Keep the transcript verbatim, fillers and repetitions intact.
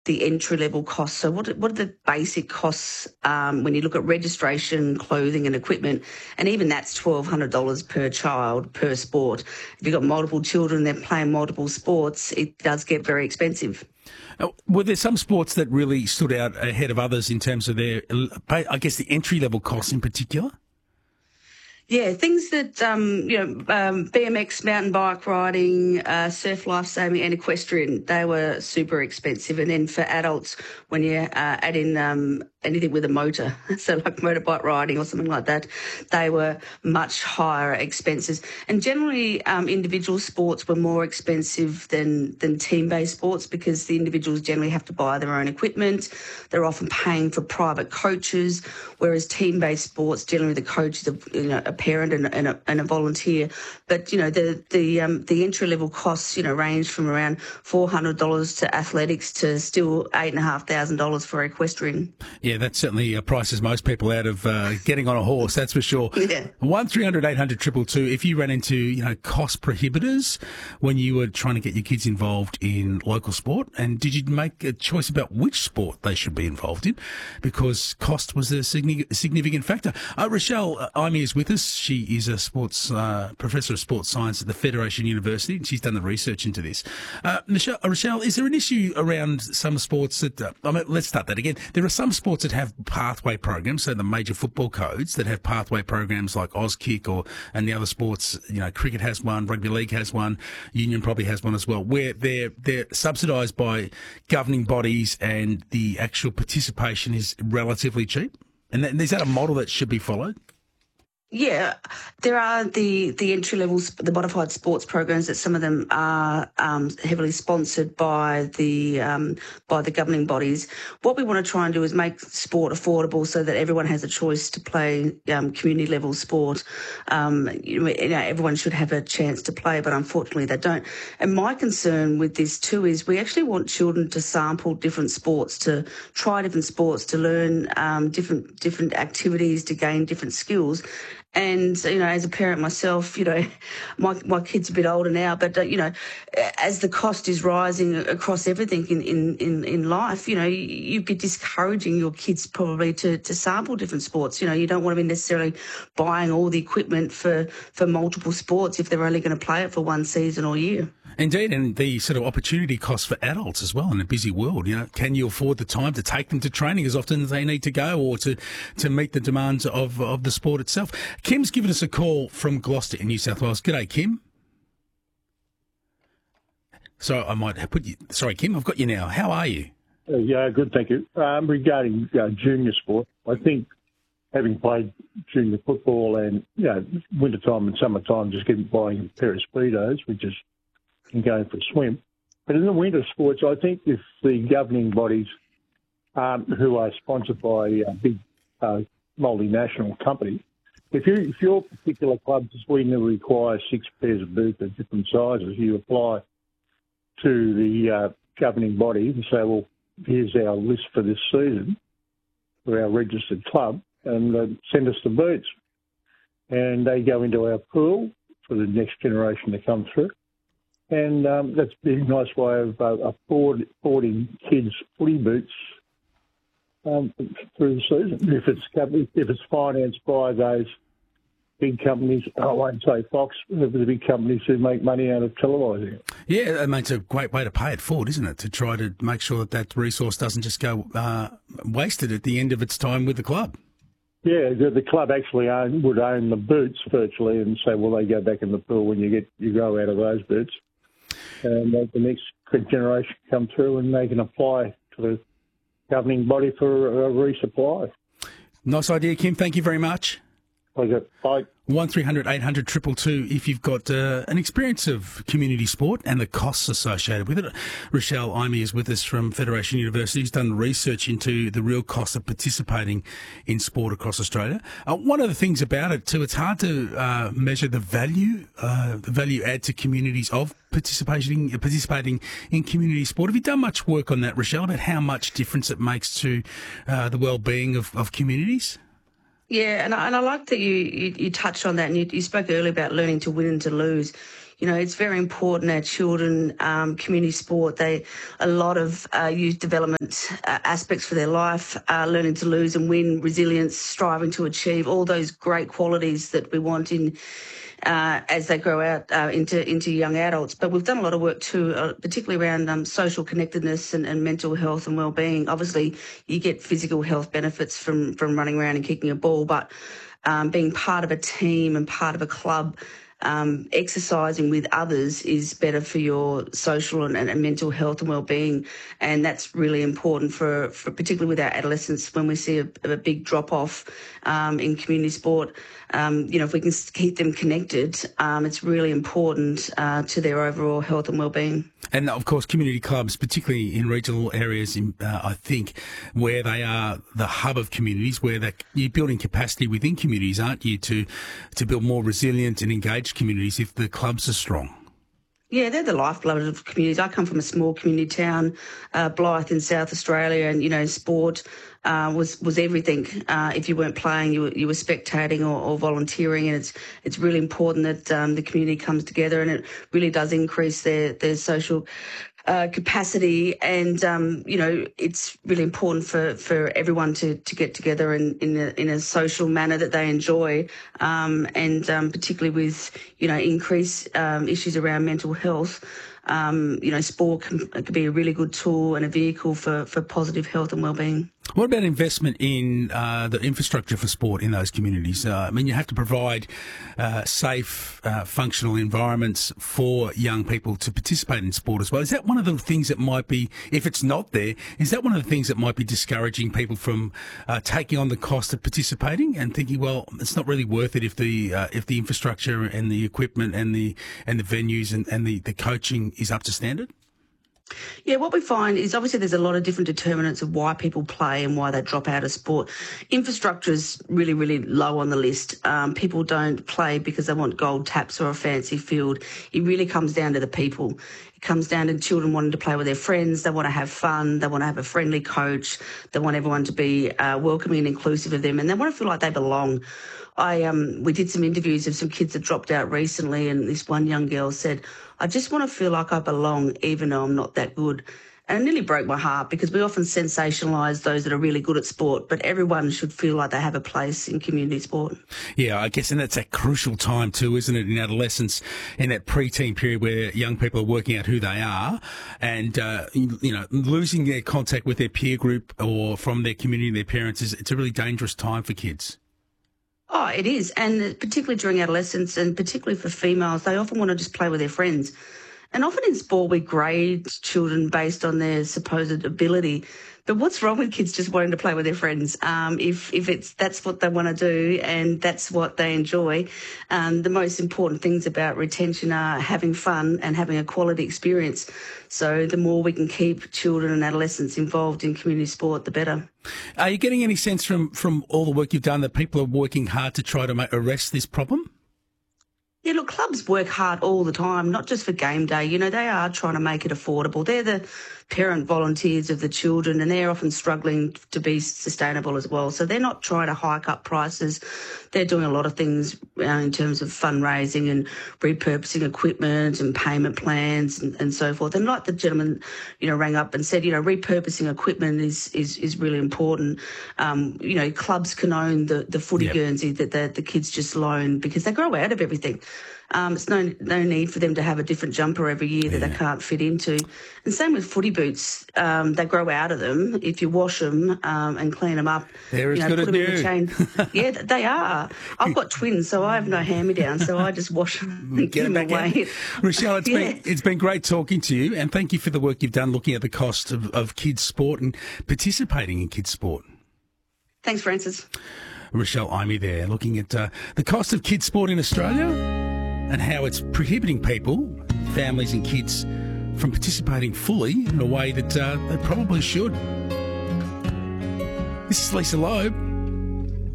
the entry-level costs. So what, what are the basic costs um, when you look at registration, clothing and equipment? And even that's twelve hundred dollars per child, per sport. If you've got multiple children, they're playing multiple sports, it does get very expensive. Uh, were there some sports that really stood out ahead of others in terms of their, I guess, the entry-level costs in particular? Yeah, things that, um, you know, um, B M X, mountain bike riding, uh, surf lifesaving and equestrian, they were super expensive. And then for adults, when you uh, add in um, anything with a motor, so like motorbike riding or something like that, they were much higher expenses. And generally, um, individual sports were more expensive than, than team-based sports because the individuals generally have to buy their own equipment. They're often paying for private coaches, whereas team-based sports, generally the coach is a, you know, a parent and, and, a, and a volunteer. But, you know, the the um, the entry-level costs, you know, range from around four hundred dollars to athletics to still eight thousand five hundred dollars for equestrian. Yeah, that certainly uh, prices most people out of uh, getting on a horse, that's for sure. Yeah. one three hundred eight hundred two two two, if you ran into, you know, cost prohibitors when you were trying to get your kids involved in local sport, and did you make a choice about which sport they should be involved in? Because cost was a signi- significant factor. Uh, Rochelle Imey is with us. She is a sports uh, professor of sports science at the Federation University, and she's done the research into this. Uh, Michelle, uh, Rochelle, is there an issue around some sports that, uh, I mean, let's start that again. There are some sports that have pathway programs, so the major football codes that have pathway programs like Auskick or, and the other sports, you know, cricket has one, rugby league has one, Union probably has one as well, where they're, they're subsidised by governing bodies and the actual participation is relatively cheap. And that, is that a model that should be followed? Yeah, there are the, the entry level, the modified sports programs that some of them are um, heavily sponsored by the um, by the governing bodies. What we want to try and do is make sport affordable so that everyone has a choice to play um, community level sport. Um, you know, everyone should have a chance to play, but unfortunately they don't. And my concern with this too is we actually want children to sample different sports, to try different sports, to learn um, different different activities, to gain different skills. And, you know, as a parent myself, you know, my my kid's a bit older now, but, uh, you know, as the cost is rising across everything in, in, in, in life, you know, you'd be discouraging your kids probably to, to sample different sports. You know, you don't want to be necessarily buying all the equipment for, for multiple sports if they're only going to play it for one season or year. Indeed, and the sort of opportunity cost for adults as well in a busy world. You know, can you afford the time to take them to training as often as they need to go, or to, to meet the demands of, of the sport itself? Kim's given us a call from Gloucester in New South Wales. G'day, Kim. So I might have put you. Sorry, Kim, I've got you now. How are you? Uh, yeah, good, thank you. Um, regarding uh, junior sport, I think having played junior football and, you know, wintertime and summertime, just getting buying a pair of Speedos, which is and going for a swim. But in the winter sports, I think if the governing bodies um, who are sponsored by a big uh, multinational company, if, you, if your particular club to Sweden requires six pairs of boots of different sizes, you apply to the uh, governing body and say, well, here's our list for this season for our registered club, and uh, send us the boots. And they go into our pool for the next generation to come through. And um, that's a nice way of uh, afford, affording kids footy boots um, through the season. If it's if it's financed by those big companies, I won't say Fox, but the big companies who make money out of televising it. Yeah, I mean, it's a great way to pay it forward, isn't it? To try to make sure that that resource doesn't just go uh, wasted at the end of its time with the club. Yeah, the, the club actually own, would own the boots virtually and say, well, they go back in the pool when you get you grow out of those boots. And the next generation come through and they can apply to the governing body for a resupply. Nice idea, Kim. Thank you very much. Pleasure. Bye. one three hundred eight hundred two two two if you've got uh, an experience of community sport and the costs associated with it. Rochelle Imey is with us from Federation University. She's done research into the real cost of participating in sport across Australia. Uh, one of the things about it too, it's hard to uh, measure the value, uh, the value add to communities of participating participating in community sport. Have you done much work on that, Rochelle, about how much difference it makes to uh, the well-being of, of communities? Yeah, and I, and I like that you, you, you touched on that, and you, you spoke earlier about learning to win and to lose. You know, it's very important. Our children, um, community sport, they a lot of uh, youth development uh, aspects for their life, uh, learning to lose and win, resilience, striving to achieve, all those great qualities that we want in uh, as they grow out uh, into into young adults. But we've done a lot of work too, uh, particularly around um, social connectedness and, and mental health and well-being. Obviously, you get physical health benefits from from running around and kicking a ball, but um, being part of a team and part of a club, Um, exercising with others is better for your social and, and mental health and well-being, and that's really important for, for particularly with our adolescents when we see a, a big drop-off um, in community sport. Um, you know, if we can keep them connected, um, it's really important uh, to their overall health and well-being. And, of course, community clubs, particularly in regional areas, in, uh, I think, where they are the hub of communities, where that, you're building capacity within communities, aren't you, to, to build more resilient and engaged communities if the clubs are strong. Yeah, they're the lifeblood of communities. I come from a small community town, uh, Blyth in South Australia, and, you know, sport uh, was was everything. Uh, if you weren't playing, you were, you were spectating or, or volunteering, and it's it's really important that um, the community comes together, and it really does increase their, their social Uh, capacity, and um, you know, it's really important for, for everyone to, to get together in in a, in a social manner that they enjoy, um, and um, particularly with, you know, increased um, issues around mental health. Um, you know, sport can, can be a really good tool and a vehicle for, for positive health and well-being. What about investment in uh, the infrastructure for sport in those communities? Uh, I mean, you have to provide uh, safe, uh, functional environments for young people to participate in sport as well. Is that one of the things that might be, if it's not there, is that one of the things that might be discouraging people from uh, taking on the cost of participating and thinking, well, it's not really worth it if the uh, if the infrastructure and the equipment and the and the venues and, and the, the coaching is up to standard? Yeah, what we find is obviously there's a lot of different determinants of why people play and why they drop out of sport. Infrastructure is really, really low on the list. Um, people don't play because they want gold taps or a fancy field. It really comes down to the people. It comes down to children wanting to play with their friends. They want to have fun. They want to have a friendly coach. They want everyone to be uh, welcoming and inclusive of them, and they want to feel like they belong. I um, we did some interviews of some kids that dropped out recently, and this one young girl said, "I just want to feel like I belong, even though I'm not that good." And it nearly broke my heart, because we often sensationalise those that are really good at sport, but everyone should feel like they have a place in community sport. Yeah, I guess, and that's a crucial time too, isn't it, in adolescence, in that pre-teen period where young people are working out who they are, and, uh, you know, losing their contact with their peer group or from their community, their parents, is it's a really dangerous time for kids. Oh, it is, and particularly during adolescence, and particularly for females, they often want to just play with their friends. And often in sport, we grade children based on their supposed ability. But what's wrong with kids just wanting to play with their friends? Um, if if it's that's what they want to do and that's what they enjoy, um, the most important things about retention are having fun and having a quality experience. So the more we can keep children and adolescents involved in community sport, the better. Are you getting any sense from, from all the work you've done that people are working hard to try to make, arrest this problem? Yeah, look, clubs work hard all the time, not just for game day. You know, they are trying to make it affordable. They're the parent volunteers of the children, and they're often struggling to be sustainable as well. So they're not trying to hike up prices. They're doing a lot of things uh, in terms of fundraising and repurposing equipment and payment plans and, and so forth. And like the gentleman, you know, rang up and said, you know, repurposing equipment is is, is really important. Um, you know, clubs can own the, the footy yep. Guernsey that the, the kids just loan, because they grow out of everything. Um, it's no no need for them to have a different jumper every year that yeah. they can't fit into. And same with footy boots. Um, they grow out of them if you wash them um, and clean them up. They're you as know, good put as them new. in the chain. Yeah, they are. I've got twins, so I have no hand-me-down, so I just wash them and Get give them away. Rochelle, it's, yeah. been, it's been great talking to you, and thank you for the work you've done looking at the cost of, of kids' sport and participating in kids' sport. Thanks, Francis. Rochelle Imey there, looking at uh, the cost of kids' sport in Australia and how it's prohibiting people, families and kids, from participating fully in a way that uh, they probably should. This is Lisa Loeb.